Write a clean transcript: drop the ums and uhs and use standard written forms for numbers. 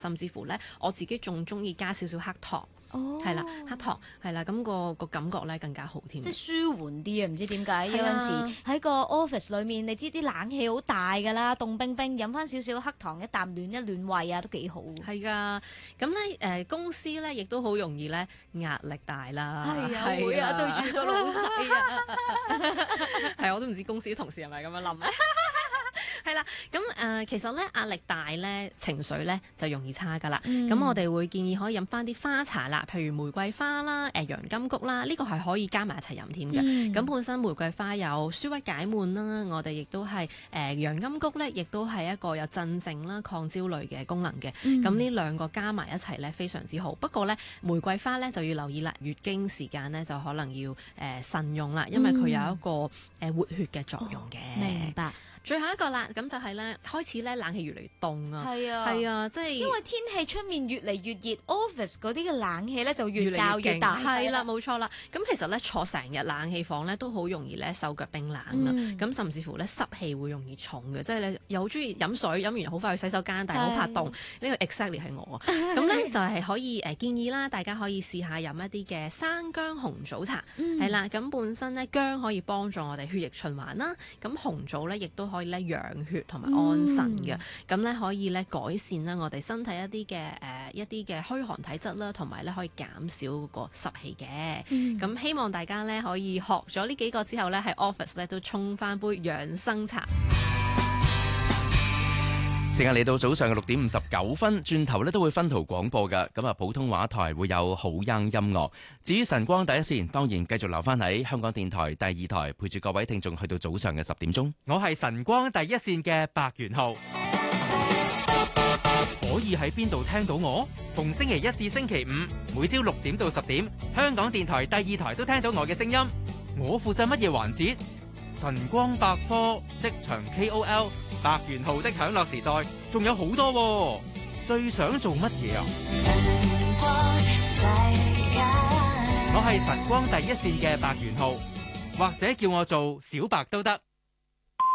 甚至乎咧我自己仲中意加少少黑糖。係啦，黑糖係啦，咁個感覺咧更加好添。 即係舒緩啲啊！唔知點解有陣時啊喺個 office 裏面，你知啲冷氣好大㗎啦，凍冰冰，飲翻少少黑糖一啖暖一暖胃啊，都幾好。 係㗎，咁咧公司咧亦都好容易咧壓力大啦。 係啊，會啊，對住個老細啊。 係，我都唔知公司啲同事係咪咁樣諗。係啦，咁其實咧壓力大咧情緒咧就容易差㗎啦。咁我哋會建議可以飲翻啲花茶啦，譬如玫瑰花啦、洋甘菊啦，呢個係可以加埋一齊飲添嘅。咁本身玫瑰花有舒鬱解悶啦，我哋亦都係洋甘菊咧，亦都係一個有鎮靜啦、抗焦慮嘅功能嘅。咁呢兩個加埋一齊咧非常之好。不過咧玫瑰花咧就要留意啦，月經時間咧就可能要慎用啦，因為佢有一個活血嘅作用嘅。 明白。 最後一個啦，咁就係咧開始咧冷氣越嚟越凍啊， 係啊， 即係因為天氣出面越嚟越熱，office 嗰啲嘅冷氣咧就越較越大， 係啦，冇錯啦。咁其實咧坐成日冷氣房咧都好容易咧手腳冰冷啦，咁甚至乎咧濕氣會容易重嘅，即係你又好中意飲水，飲完好快去洗手間，但係好怕凍。呢個 exactly 係我啊。咁咧就係可以建議啦，大家可以試下飲一啲嘅生薑紅棗茶，係啦。咁本身咧薑可以幫助我哋血液循環啦，咁紅棗咧亦都可以咧養血同埋安神嘅，咁咧可以咧改善啦我哋身體一啲嘅虛寒體質啦，同埋咧可以減少嗰個濕氣嘅。咁希望大家咧可以學咗呢幾個之後咧喺 office 咧都沖翻杯養生茶。 時間嚟到早上嘅6:59，轉頭咧都會分途廣播㗎。咁啊，普通話台會有好音樂。至於晨光第一線，當然繼續留翻喺香港電台第二台，陪住各位聽眾去到早上嘅10點鐘。 我係晨光第一線嘅白元浩，可以喺邊度聽到我？逢星期一至星期五，每朝6點到10點，香港電台第二台都聽到我嘅聲音。我負責乜嘢環節？晨光百科、職場 KOL、白元浩的享樂時代，仲有好多喎。最想做乜嘢啊？我係晨光第一線嘅白元浩，或者叫我做小白都得。